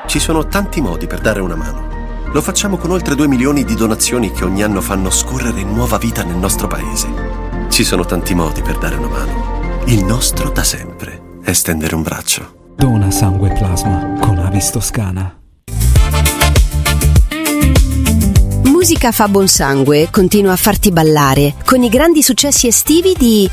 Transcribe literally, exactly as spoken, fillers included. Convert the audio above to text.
Ci sono tanti modi per dare una mano. Lo facciamo con oltre due milioni di donazioni che ogni anno fanno scorrere nuova vita nel nostro paese. Ci sono tanti modi per dare una mano. Il nostro da sempre è stendere un braccio. Dona sangue e plasma con Avis Toscana. Musica fa buon sangue continua a farti ballare con i grandi successi estivi di